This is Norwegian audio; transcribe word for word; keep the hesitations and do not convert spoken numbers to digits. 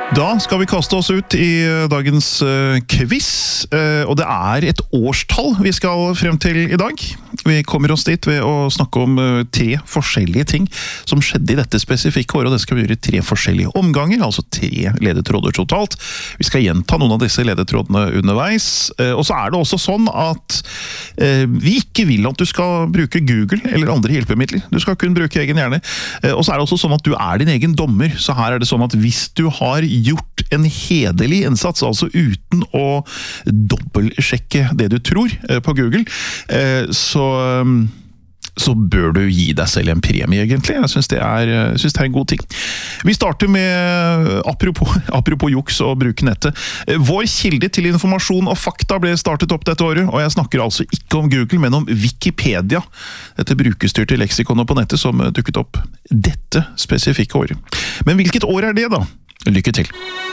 Da skal vi kaste oss ut i dagens uh, quiz, uh, og det er et årstall vi skal frem til i dag. Vi kommer oss dit ved å snakke om uh, tre forskjellige ting som skjedde i dette spesifikke året, og det skal vi gjøre i tre forskjellige omganger, altså tre ledetråder totalt. Vi skal gjenta noen av disse ledetrådene underveis, uh, og så er det også sånn at uh, vi ikke vil at du skal bruke Google eller andre hjelpemidler. Du skal kun bruke egen hjerne. Uh, og så er det også sånn at du er din egen dommer, så her er det sånn at hvis du har gjort en hederlig innsats, altså uten å dobbeltsjekke det du tror på Google, så, så bør du gi deg selv en premie, egentlig. Jeg synes det er, jeg synes det er en god ting. Vi starter med, apropos, apropos juks og bruke nettet. Vår kilde til informasjon og fakta ble startet opp dette året, og jeg snakker altså ikke om Google, men om Wikipedia. Dette brukerstyrte leksikonet på nettet som dukket opp dette spesifikke året. Men hvilket år er det da? Lykke til!